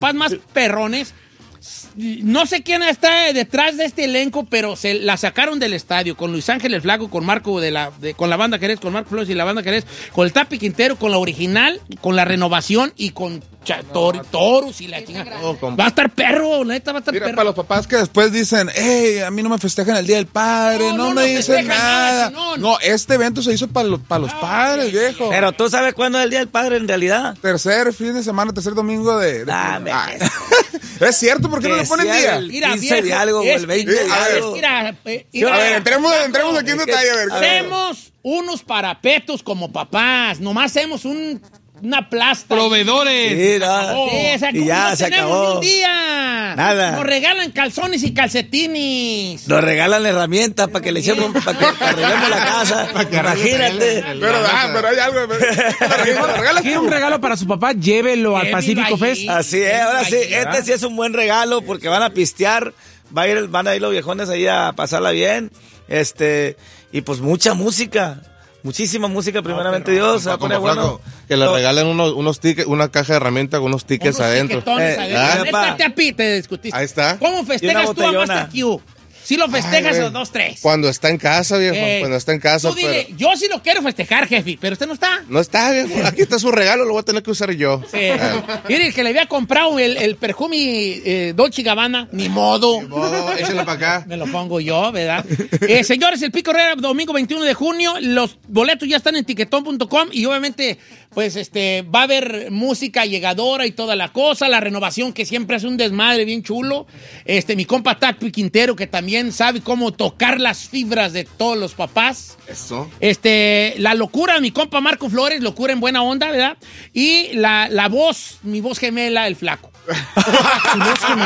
papás más perrones. No sé quién está detrás de este elenco, pero se la sacaron del estadio con Luis Ángel el Flaco, con Marco con la banda Jerez, con Marco Flores y la banda Jerez, con el Tapi Quintero, con la original, con la renovación y con Toros y la chingada. Va a estar perro, neta, va a estar perro. Para los papás que después dicen, hey, a mí no me festejan el Día del Padre, no me dicen nada. No, este evento se hizo para los padres, viejo. Pero tú sabes cuándo es el Día del Padre en realidad. Tercer fin de semana, tercer domingo de es cierto, ¿por qué no le ponen día? El 15 de algo o el 20 de algo. A ver, entremos aquí en detalle. A ver, hacemos unos parapetos como papás, nomás hacemos una plasta. Proveedores. Y ya se acabó. Un día. Nada. Nos regalan calzones y calcetines. Nos regalan herramientas para que le echemos, para que arreglemos la casa. Imagínate. Pero hay algo. ¿Quiere un regalo para su papá? Llévelo al Pacífico Fest. Así es, ahora sí. Este sí es un buen regalo porque van a pistear. Van a ir los viejones ahí a pasarla bien. Y pues mucha música. Muchísima música, primeramente Dios. Se va a poner bueno. Que le regalen unos tickets, una caja de herramientas con unos tickets adentro. Te discutiste. Ahí está. ¿Cómo festejas tú a Master Q? ¿Sí lo festejas o 2-3? Cuando está en casa, viejo. Cuando está en casa. Tú dile, yo sí lo quiero festejar, jefe, pero usted no está. No está, viejo. Aquí está su regalo, lo voy a tener que usar yo. Sí. Mire, que le había comprado el perfume Dolce & Gabbana. Ni modo. Échale para acá. Me lo pongo yo, ¿verdad? Señores, el Pico Herrera, domingo 21 de junio. Los boletos ya están en tiquetón.com y obviamente, pues, va a haber música llegadora y toda la cosa. La renovación que siempre hace un desmadre bien chulo. Mi compa Tapi Quintero, que también sabe cómo tocar las fibras de todos los papás. Eso. La locura de mi compa Marco Flores, locura en buena onda, ¿verdad? Y la voz, mi voz gemela, el Flaco. Mi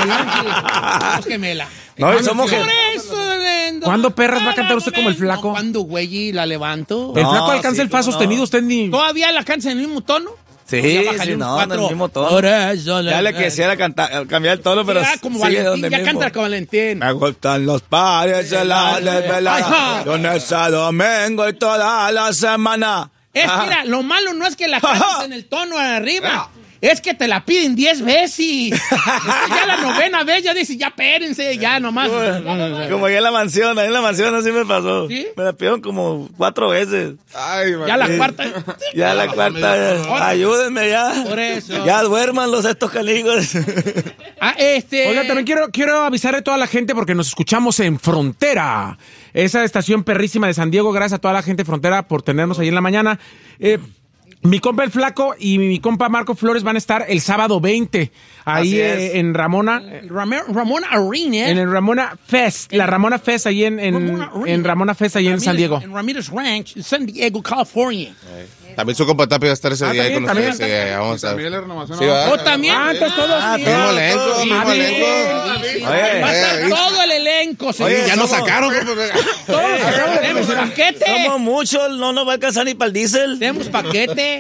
voz gemela. No, somos ¿Cuándo perras va a cantar usted como el Flaco? ¿Cuándo, güey, la levanto? El Flaco alcanza el fa sostenido, usted ni... ¿Todavía la cansa en el mismo tono? Sí, no, en el mismo tono. Ya le quisiera cambiar el tono, pero como sigue Valentín, donde ya mismo. canta como Valentín. Me gustan los pares de la desvelada, lunes a domingo y toda la semana. Mira, lo malo no es que la cantes en el tono arriba. Es que te la piden 10 veces. Ya la novena vez ya dices, ya espérense, ya nomás. Como ahí en la mansión así me pasó. ¿Sí? Me la pidieron como 4 veces. Ay, ya la cuarta. Ya la cuarta. Ayúdenme ya. Por eso. Ya duérmanlos estos caligos. Oiga, también quiero avisarle a toda la gente porque nos escuchamos en Frontera. Esa estación perrísima de San Diego. Gracias a toda la gente de Frontera por tenernos ahí en la mañana. Mi compa el Flaco y mi compa Marco Flores van a estar el sábado 20 ahí en Ramona. Ramona Arena. En el Ramona Fest. La Ramona Fest ahí en Ramona Fest ahí en San Diego. En Ramirez Ranch, San Diego, California. También su compa Tapi va a estar ese día ahí con ustedes. Sí, vamos a ver. También. Entonces todos. Mismo elenco. Va a estar todo el elenco, señor. Oye, ya nos sacaron. Tenemos paquete. Somos muchos, no nos va a alcanzar ni para el diésel. Tenemos paquete.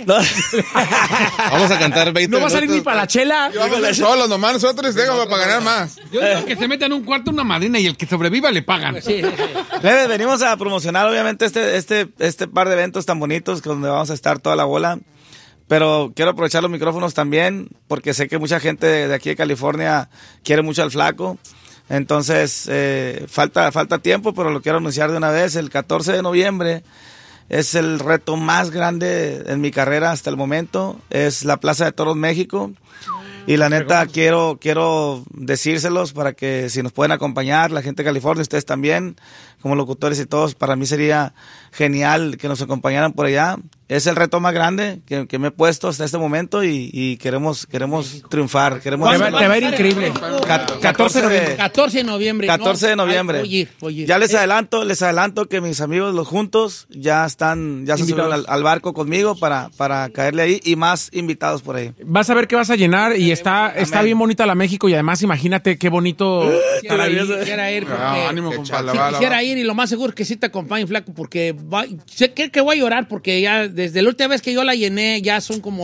Vamos a cantar 20 No va a salir ni para la chela. Vamos a ir solos, nomás nosotros déjame para ganar más. Yo digo que se metan en un cuarto una madrina y el que sobreviva le pagan. Sí. Venimos a promocionar obviamente este par de eventos tan bonitos donde vamos a estar toda la bola, pero quiero aprovechar los micrófonos también porque sé que mucha gente de aquí de California quiere mucho al Flaco. Entonces falta tiempo, pero lo quiero anunciar de una vez. El 14 de noviembre es el reto más grande en mi carrera hasta el momento. Es la Plaza de Toros México. Y la neta, quiero decírselos para que si nos pueden acompañar, la gente de California, ustedes también, como locutores y todos, para mí sería genial que nos acompañaran por allá. Es el reto más grande que me he puesto hasta este momento y queremos triunfar. Te va a ir increíble. 14 de noviembre. 14 de noviembre. Voy a ir. Ya les adelanto que mis amigos los juntos ya se subieron al barco conmigo para caerle ahí y más invitados por ahí. Vas a ver que vas a llenar y está bien bonita la México y además imagínate qué bonito estar ahí. Quisiera ir porque ánimo, compa, quisiera ir y lo más seguro es que sí te acompañe, Flaco, porque sé que voy a llorar porque ya desde la última vez que yo la llené ya son como...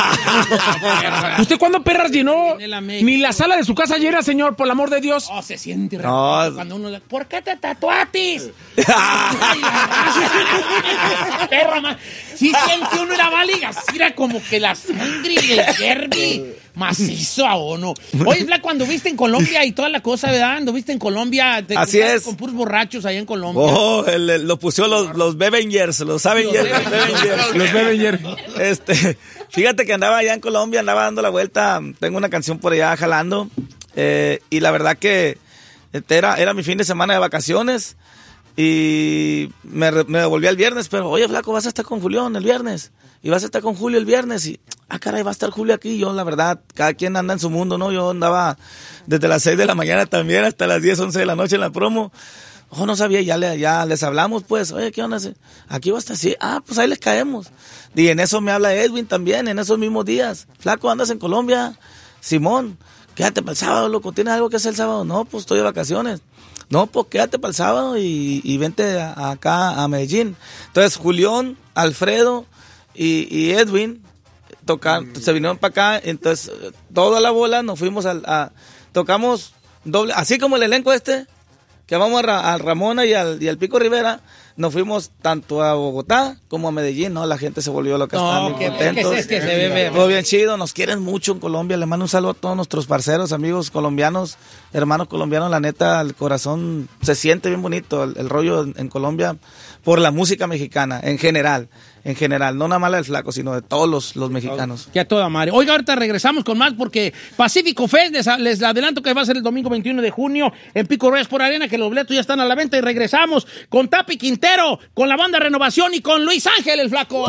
¿Usted cuándo perras llenó? Ni la sala de su casa llena, señor, por el amor de Dios. Oh, se siente no. Cuando uno... ¿Por qué te tatuatis? Perra, man. Sí siente uno la valiga, así era como que la sangre del derby macizo a uno. Oye, Flaco, cuando viste en Colombia y toda la cosa, ¿verdad? Anduviste en Colombia. Así es. Con puros borrachos allá en Colombia. Oh, lo pusieron los Bevengers, los Avengers. Los Bevengers. Fíjate que andaba allá en Colombia, andaba dando la vuelta. Tengo una canción por allá jalando. Y la verdad que era mi fin de semana de vacaciones. Y me devolví el viernes, pero oye, Flaco, vas a estar con Julián el viernes y vas a estar con Julio el viernes y caray, va a estar Julio aquí. Yo la verdad, cada quien anda en su mundo, ¿no? Yo andaba desde las 6 de la mañana también hasta las 10, 11 de la noche en la promo. No sabía, ya les hablamos, pues, oye, ¿qué onda? Aquí va a estar así, pues ahí les caemos. Y en eso me habla Edwin también, en esos mismos días. Flaco, ¿andas en Colombia? Simón, quédate para el sábado, loco, ¿tienes algo que hacer el sábado? No, pues estoy de vacaciones. No, pues quédate para el sábado y vente acá a Medellín. Entonces, Julián, Alfredo y Edwin se vinieron para acá. Entonces, toda la bola nos fuimos tocamos doble, así como el elenco que vamos a Ramona y al Pico Rivera. Nos fuimos tanto a Bogotá como a Medellín, ¿no? La gente se volvió loca, están bien contentos. Es que se ve todo bien chido, nos quieren mucho en Colombia. Le mando un saludo a todos nuestros parceros, amigos colombianos, hermanos colombianos. La neta, el corazón se siente bien bonito, el rollo en Colombia, por la música mexicana, en general, no nada más la del Flaco, sino de todos los mexicanos. Que a toda madre. Oiga, ahorita regresamos con más porque Pacífico Fest, les adelanto que va a ser el domingo 21 de junio en Pico Reyes por Arena, que los boletos ya están a la venta y regresamos con Tapi Quintero, con la banda Renovación y con Luis Ángel, el Flaco.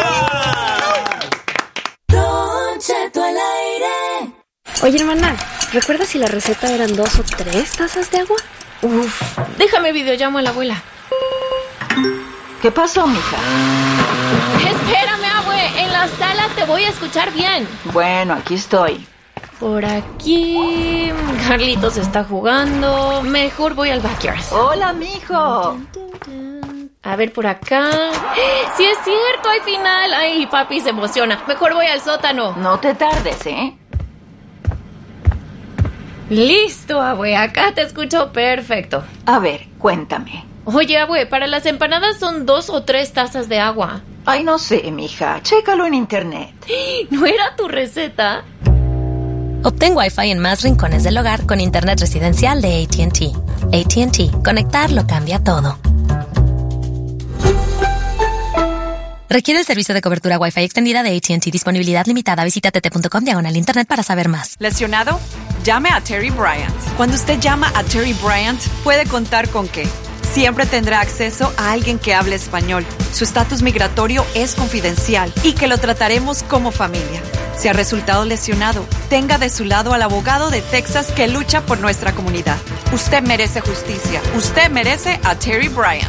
Don Cheto al aire. Oye, hermana, ¿recuerdas si la receta eran 2 o 3 tazas de agua? Uf, déjame videollamo a la abuela. ¿Qué pasó, mija? Espérame, abue, en la sala te voy a escuchar bien. Bueno, aquí estoy. Por aquí, Carlitos está jugando. Mejor voy al backyard. Hola, mijo. A ver, por acá. ¡Sí es cierto! ¡Hay final! ¡Ay, papi se emociona! Mejor voy al sótano. No te tardes, ¿eh? Listo, abue. Acá te escucho perfecto. A ver, cuéntame. Oye, abue, para las empanadas son 2 o 3 tazas de agua. Ay, no sé, mija. Chécalo en internet. ¿No era tu receta? Obtén Wi-Fi en más rincones del hogar con internet residencial de AT&T. AT&T. Conectar lo cambia todo. Requiere el servicio de cobertura Wi-Fi extendida de AT&T. Disponibilidad limitada. Visita tt.com/internet para saber más. ¿Lesionado? Llame a Terry Bryant. Cuando usted llama a Terry Bryant, puede contar con que siempre tendrá acceso a alguien que hable español. Su estatus migratorio es confidencial y que lo trataremos como familia. Si ha resultado lesionado, tenga de su lado al abogado de Texas que lucha por nuestra comunidad. Usted merece justicia. Usted merece a Terry Bryant.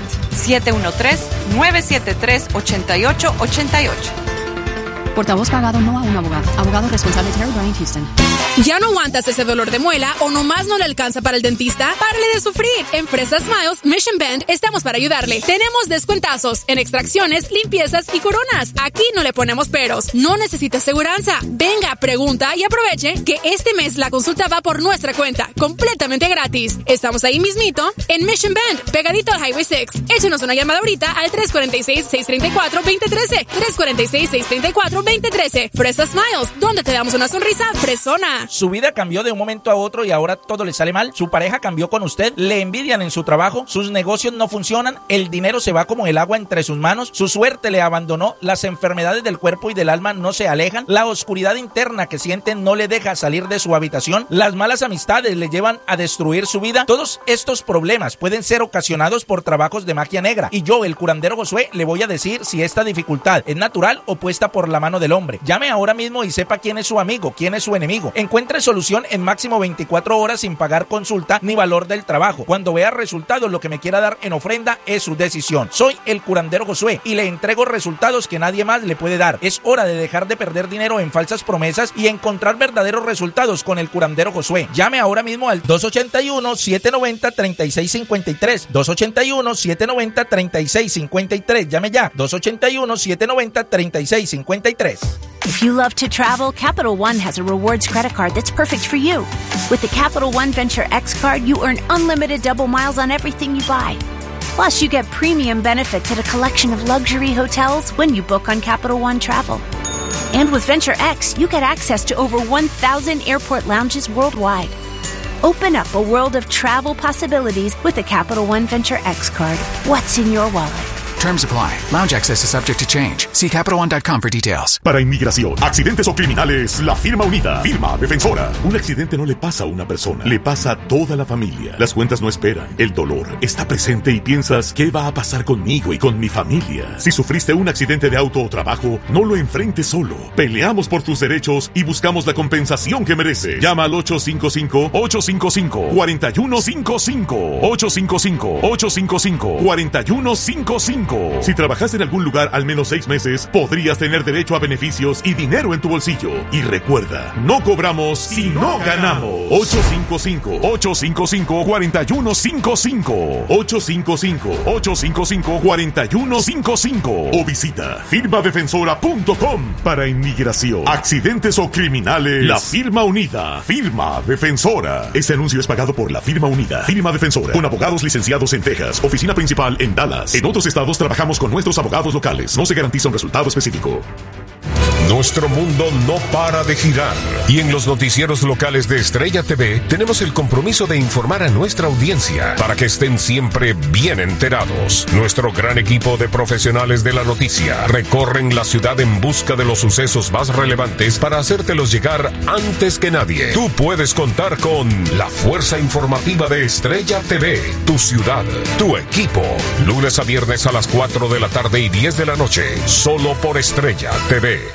713-973-8888. Portavoz pagado no a un abogado. Abogado responsable Terry Bryant Houston. ¿Ya no aguantas ese dolor de muela o nomás no le alcanza para el dentista? ¡Párale de sufrir! En Fresas Smiles Mission Bend estamos para ayudarle. Tenemos descuentazos en extracciones, limpiezas y coronas. Aquí no le ponemos peros. No necesita aseguranza. Venga, pregunta y aproveche que este mes la consulta va por nuestra cuenta, completamente gratis. Estamos ahí mismito en Mission Bend, pegadito al Highway 6. Échenos una llamada ahorita al 346-634-2013. 346-634-2013. Fresas Smiles, donde te damos una sonrisa fresona. Su vida cambió de un momento a otro y ahora todo le sale mal. Su pareja cambió con usted, le envidian en su trabajo, sus negocios no funcionan, el dinero se va como el agua entre sus manos, su suerte le abandonó, las enfermedades del cuerpo y del alma no se alejan, la oscuridad interna que siente no le deja salir de su habitación, las malas amistades le llevan a destruir su vida. Todos estos problemas pueden ser ocasionados por trabajos de magia negra y yo, el curandero Josué, le voy a decir si esta dificultad es natural o puesta por la mano del hombre. Llame ahora mismo y sepa quién es su amigo, quién es su enemigo. Encuentre solución en máximo 24 horas sin pagar consulta ni valor del trabajo. Cuando vea resultados, lo que me quiera dar en ofrenda es su decisión. Soy el curandero Josué y le entrego resultados que nadie más le puede dar. Es hora de dejar de perder dinero en falsas promesas y encontrar verdaderos resultados con el curandero Josué. Llame ahora mismo al 281-790-3653. 281-790-3653. Llame ya. 281-790-3653. If you love to travel, Capital One has a rewards credit card that's perfect for you. With the Capital One Venture X card, you earn unlimited double miles on everything you buy. Plus, you get premium benefits at a collection of luxury hotels when you book on Capital One Travel. And with Venture X, you get access to over 1,000 airport lounges worldwide. Open up a world of travel possibilities with a Capital One Venture X card. What's in your wallet? Terms apply. Lounge access is subject to change. See CapitalOne.com for details. Para inmigración, accidentes o criminales, la firma unida. Firma defensora. Un accidente no le pasa a una persona, le pasa a toda la familia. Las cuentas no esperan. El dolor está presente y piensas, ¿qué va a pasar conmigo y con mi familia? Si sufriste un accidente de auto o trabajo, no lo enfrentes solo. Peleamos por tus derechos y buscamos la compensación que merece. Llama al 855-855-4155. 855-855-4155. Si trabajaste en algún lugar al menos 6 meses, podrías tener derecho a beneficios y dinero en tu bolsillo. Y recuerda, no cobramos si no ganamos. 855-855-4155. 855-855-4155. O visita firmadefensora.com. Para inmigración, accidentes o criminales, la firma unida. Firma defensora. Este anuncio es pagado por la firma unida. Firma defensora. Con abogados licenciados en Texas. Oficina principal en Dallas. En otros estados trabajamos con nuestros abogados locales. No se garantiza un resultado específico. Nuestro mundo no para de girar y en los noticieros locales de Estrella TV tenemos el compromiso de informar a nuestra audiencia para que estén siempre bien enterados. Nuestro gran equipo de profesionales de la noticia recorren la ciudad en busca de los sucesos más relevantes para hacértelos llegar antes que nadie. Tú puedes contar con la fuerza informativa de Estrella TV, tu ciudad, tu equipo. Lunes a viernes a las 4 de la tarde y 10 de la noche, solo por Estrella TV.